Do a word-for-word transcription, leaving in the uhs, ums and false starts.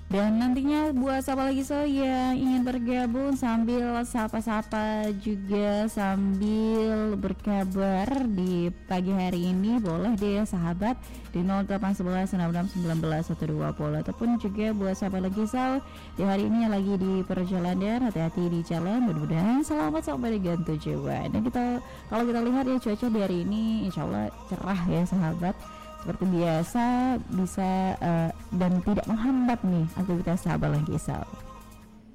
Dan nantinya buat siapa lagi so yang ingin bergabung sambil sapa-sapa juga sambil berkabar di pagi hari ini, boleh deh sahabat di nol delapan satu satu enam enam sembilan satu dua nol, ataupun juga buat siapa lagi so di hari ini yang lagi di perjalanan, hati-hati di jalan, mudah-mudahan selamat sampai dengan tujuan. Dan kita kalau kita lihat ya cuaca di hari ini insya Allah cerah ya sahabat, seperti biasa bisa uh, dan tidak menghambat nih aktivitas sahabat lagi so.